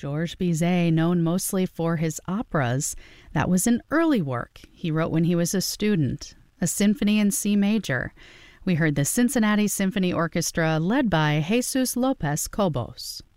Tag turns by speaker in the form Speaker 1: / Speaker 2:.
Speaker 1: Georges Bizet, known mostly for his operas, that was an early work he wrote when he was a student, a symphony in C major. We heard the Cincinnati Symphony Orchestra led by Jesus Lopez Cobos.